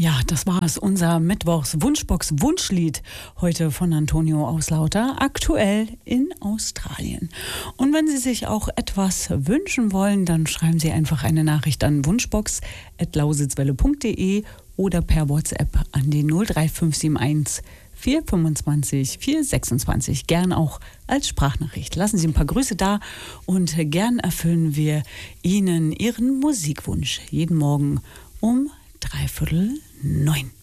Ja, das war es, unser Mittwochs-Wunschbox-Wunschlied heute von Antonio aus Lauter, aktuell in Australien. Und wenn Sie sich auch etwas wünschen wollen, dann schreiben Sie einfach eine Nachricht an wunschbox@lausitzwelle.de oder per WhatsApp an die 03571 425 426. Gern auch als Sprachnachricht. Lassen Sie ein paar Grüße da und gern erfüllen wir Ihnen Ihren Musikwunsch jeden Morgen um 8:45.